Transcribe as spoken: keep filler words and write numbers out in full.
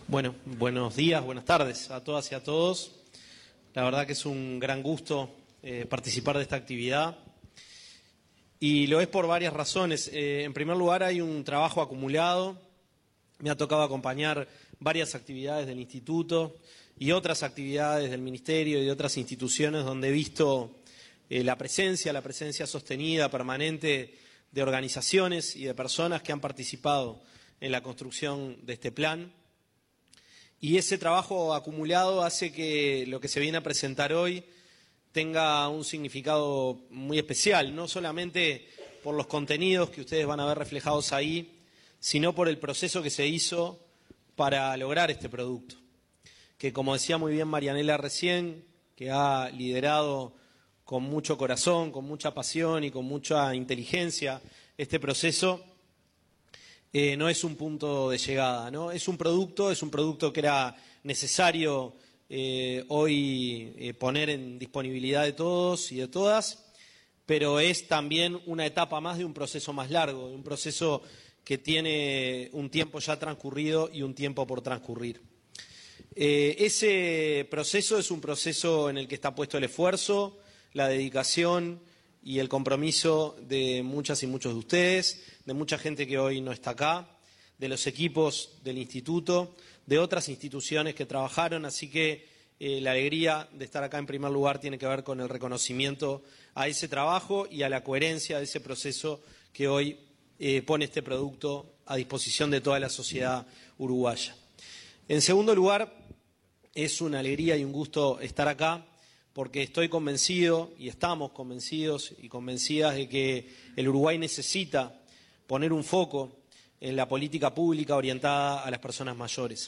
Bueno, buenos días, buenas tardes a todas y a todos. La verdad que es un gran gusto eh, participar de esta actividad y lo es por varias razones. Eh, en primer lugar, hay un trabajo acumulado. Me ha tocado acompañar varias actividades del Instituto y otras actividades del Ministerio y de otras instituciones donde he visto eh, la presencia, la presencia sostenida, permanente de organizaciones y de personas que han participado en la construcción de este plan. Y ese trabajo acumulado hace que lo que se viene a presentar hoy tenga un significado muy especial, no solamente por los contenidos que ustedes van a ver reflejados ahí, sino por el proceso que se hizo para lograr este producto, que como decía muy bien Marianela recién, que ha liderado con mucho corazón, con mucha pasión y con mucha inteligencia este proceso, Eh, no es un punto de llegada, ¿no? Es un producto, es un producto que era necesario eh, hoy eh, poner en disponibilidad de todos y de todas, pero es también una etapa más de un proceso más largo, de un proceso que tiene un tiempo ya transcurrido y un tiempo por transcurrir. Eh, ese proceso es un proceso en el que está puesto el esfuerzo, la dedicación y el compromiso de muchas y muchos de ustedes, de mucha gente que hoy no está acá, de los equipos del Instituto, de otras instituciones que trabajaron, así que eh, la alegría de estar acá en primer lugar tiene que ver con el reconocimiento a ese trabajo y a la coherencia de ese proceso que hoy eh, pone este producto a disposición de toda la sociedad uruguaya. En segundo lugar, es una alegría y un gusto estar acá, porque estoy convencido y estamos convencidos y convencidas de que el Uruguay necesita poner un foco en la política pública orientada a las personas mayores.